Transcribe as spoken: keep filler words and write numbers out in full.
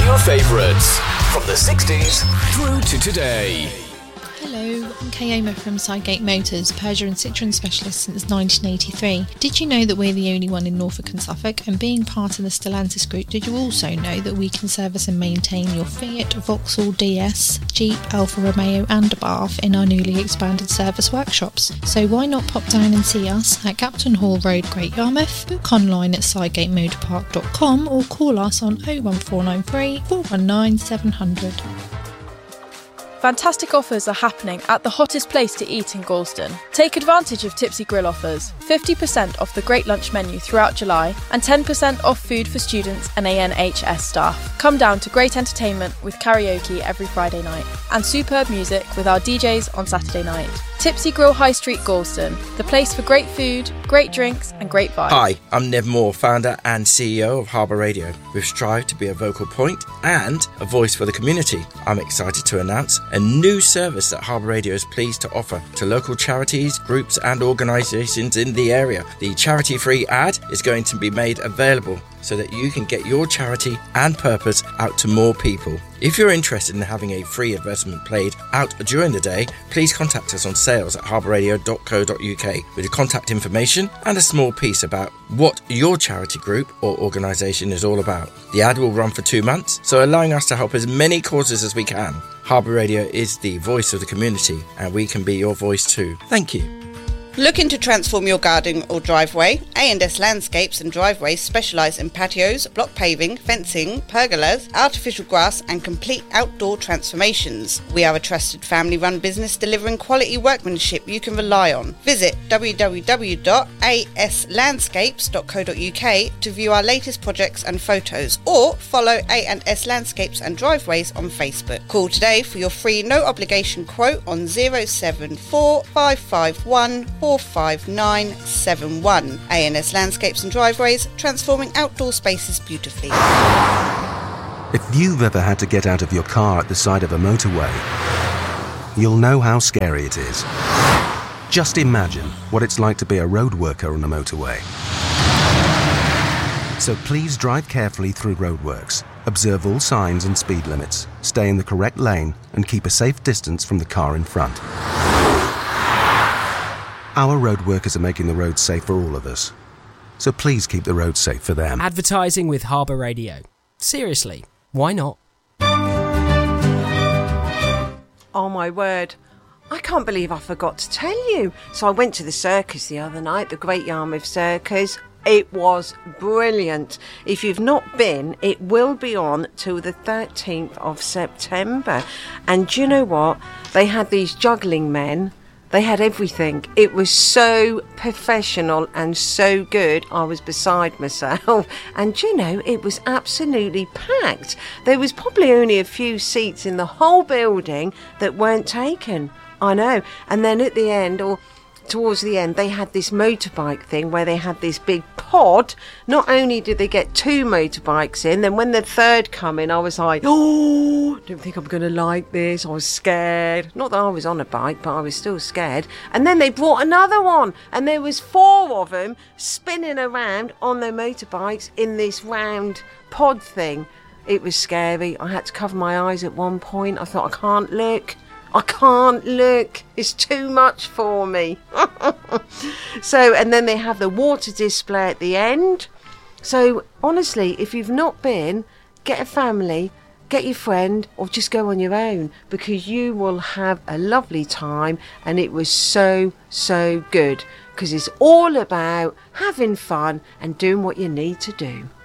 your favourites from the sixties through to today. Hello, I'm Kayoma from Sidegate Motors, Peugeot and Citroën specialist since nineteen eighty-three. Did you know that we're the only one in Norfolk and Suffolk? And being part of the Stellantis group, did you also know that we can service and maintain your Fiat, Vauxhall D S, Jeep, Alfa Romeo and Abarth in our newly expanded service workshops? So why not pop down and see us at Captain Hall Road, Great Yarmouth, book online at sidegate motor park dot com or call us on oh one four nine three, four one nine, seven hundred. Fantastic offers are happening at the hottest place to eat in Galston. Take advantage of Tipsy Grill offers, fifty percent off the Great Lunch menu throughout July and ten percent off food for students and A N H S staff. Come down to great entertainment with karaoke every Friday night and superb music with our D Js on Saturday night. Tipsy Grill High Street Galston, the place for great food, great drinks and great vibes. Hi, I'm Nev Moore, founder and C E O of Harbour Radio. We've strived to be a vocal point and a voice for the community. I'm excited to announce a new service that Harbour Radio is pleased to offer to local charities, groups and organisations in the area. The charity-free ad is going to be made available so that you can get your charity and purpose out to more people. If you're interested in having a free advertisement played out during the day, please contact us on sales at harbour radio dot co dot uk with your contact information and a small piece about what your charity group or organisation is all about. The ad will run for two months, so allowing us to help as many causes as we can. Harbour Radio is the voice of the community and we can be your voice too. Thank you. Looking to transform your garden or driveway? A and S Landscapes and Driveways specialise in patios, block paving, fencing, pergolas, artificial grass and complete outdoor transformations. We are a trusted family-run business delivering quality workmanship you can rely on. Visit w w w dot a s landscapes dot co dot uk to view our latest projects and photos, or follow A and S Landscapes and Driveways on Facebook. Call today for your free no-obligation quote on zero seven four five five one four five nine seven one. A and S Landscapes and Driveways, transforming outdoor spaces beautifully. If you've ever had to get out of your car at the side of a motorway, you'll know how scary it is. Just imagine what it's like to be a road worker on a motorway. So please drive carefully through roadworks, observe all signs and speed limits, stay in the correct lane and keep a safe distance from the car in front. Our road workers are making the roads safe for all of us. So please keep the roads safe for them. Advertising with Harbour Radio. Seriously, why not? Oh my word. I can't believe I forgot to tell you. So I went to the circus the other night, the Great Yarmouth Circus. It was brilliant. If you've not been, it will be on till the thirteenth of September. And do you know what? They had these juggling men. They had everything. It was so professional and so good. I was beside myself. And you know, it was absolutely packed. There was probably only a few seats in the whole building that weren't taken. I know. And then at the end, or towards the end, they had this motorbike thing where they had this big pod. Not only did they get two motorbikes in, then when the third come in, I was like, oh, I don't think I'm going to like this. I was scared. Not that I was on a bike, but I was still scared. And then they brought another one, and there was four of them spinning around on their motorbikes in this round pod thing. It was scary. I had to cover my eyes at one point. I thought, I can't look. I can't look. It's too much for me. So, and then they have the water display at the end. So, honestly, if you've not been, get a family, get your friend, or just go on your own, because you will have a lovely time. And it was so, so good, because it's all about having fun and doing what you need to do.